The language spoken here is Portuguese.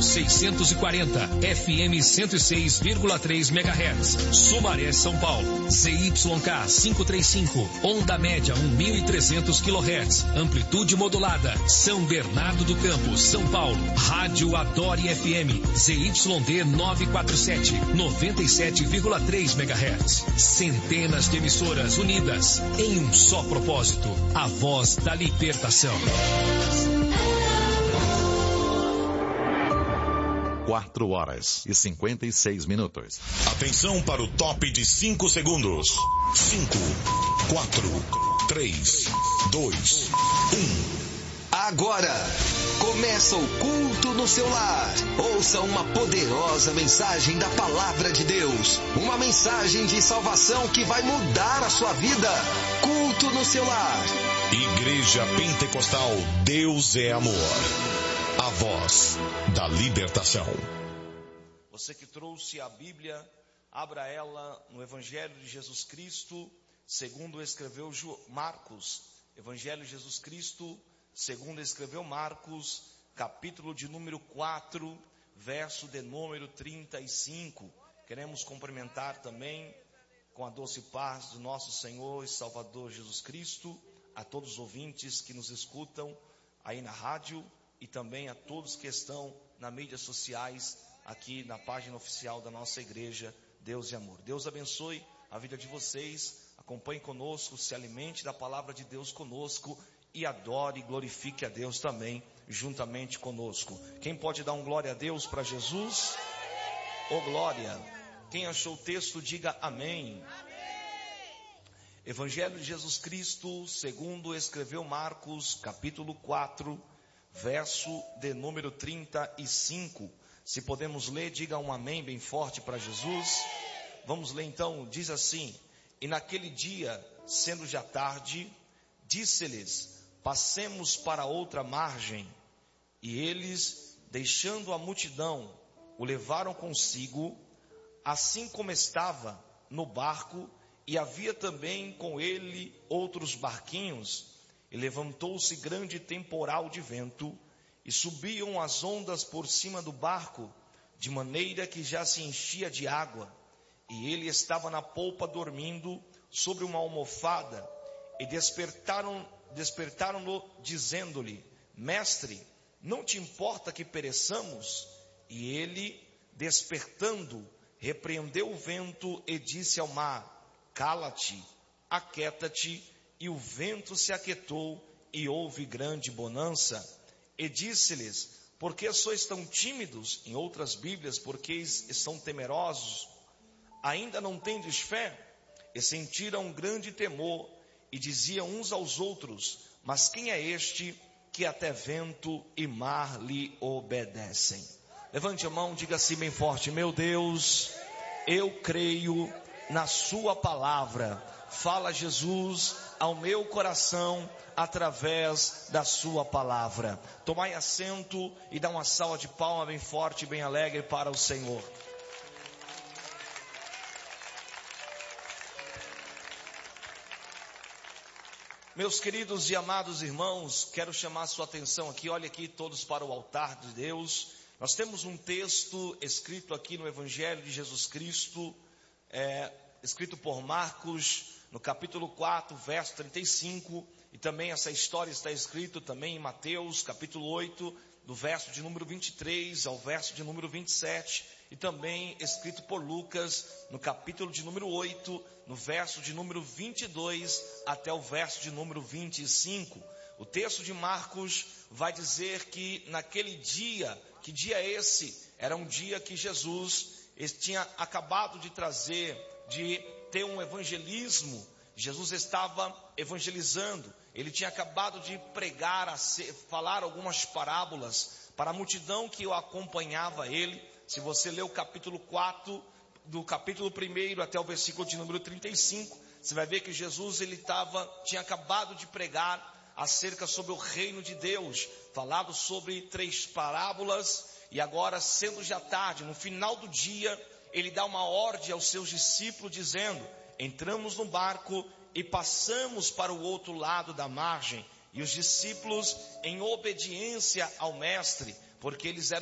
640, FM 106,3 MHz. Sumaré, São Paulo. ZYK 535, onda média 1.300 kHz. Amplitude modulada. São Bernardo do Campo, São Paulo. Rádio Adore FM. ZYD 947, 97,3 MHz. Centenas de emissoras unidas em um só propósito. A voz da libertação. 4h56. Atenção para o top de 5 segundos. 5, 4, 3, 2, 1. Agora, começa o culto no seu lar. Ouça uma poderosa mensagem da Palavra de Deus. Uma mensagem de salvação que vai mudar a sua vida. Culto no seu lar. Igreja Pentecostal Deus é Amor. A voz da libertação. Você que trouxe a Bíblia, abra ela no Evangelho de Jesus Cristo, segundo escreveu Marcos. Evangelho de Jesus Cristo, segundo escreveu Marcos, capítulo de número 4, verso de número 35. Queremos cumprimentar também com a doce paz do nosso Senhor e Salvador Jesus Cristo, a todos os ouvintes que nos escutam aí na rádio e também a todos que estão nas mídias sociais, aqui na página oficial da nossa igreja, Deus e Amor. Deus abençoe a vida de vocês, acompanhe conosco, se alimente da palavra de Deus conosco e adore e glorifique a Deus também, juntamente conosco. Quem pode dar um glória a Deus para Jesus? Ô glória! Quem achou o texto, diga amém. Evangelho de Jesus Cristo, segundo escreveu Marcos, capítulo 4, verso de número 35. Se podemos ler, diga um amém bem forte para Jesus. Vamos ler então, diz assim: e naquele dia, sendo já tarde, disse-lhes: passemos para outra margem. E eles, deixando a multidão, o levaram consigo, assim como estava no barco, e havia também com ele outros barquinhos. E levantou-se grande temporal de vento, e subiam as ondas por cima do barco, de maneira que já se enchia de água. E ele estava na polpa dormindo sobre uma almofada, e despertaram-no, dizendo-lhe: mestre, não te importa que pereçamos? E ele, despertando, repreendeu o vento e disse ao mar: cala-te, aquieta-te. E o vento se aquietou, e houve grande bonança. E disse-lhes: por que sois tão tímidos? Em outras Bíblias, porque estão temerosos? Ainda não tendes fé? E sentiram um grande temor, e diziam uns aos outros: mas quem é este que até vento e mar lhe obedecem? Levante a mão, diga assim bem forte: meu Deus, eu creio na sua palavra. Fala, Jesus, ao meu coração através da sua palavra. Tomai assento e dá uma salva de palmas bem forte e bem alegre para o Senhor. Meus queridos e amados irmãos, quero chamar a sua atenção aqui, olha aqui todos para o altar de Deus. Nós temos um texto escrito aqui no Evangelho de Jesus Cristo, escrito por Marcos, no capítulo 4, verso 35, e também essa história está escrita também em Mateus, capítulo 8, do verso de número 23 ao verso de número 27, e também escrito por Lucas, no capítulo de número 8, no verso de número 22 até o verso de número 25. O texto de Marcos vai dizer que naquele dia, que dia é esse? Era um dia que Jesus tinha acabado de ter um evangelismo. Jesus estava evangelizando, ele tinha acabado de pregar, falar algumas parábolas para a multidão que o acompanhava ele. Se você ler o capítulo 4, do capítulo 1 até o versículo de número 35, você vai ver que Jesus tinha acabado de pregar acerca sobre o reino de Deus, falado sobre 3 parábolas, e agora, sendo já tarde, no final do dia, ele dá uma ordem aos seus discípulos dizendo: entramos no barco e passamos para o outro lado da margem. E os discípulos, em obediência ao mestre, porque eles eram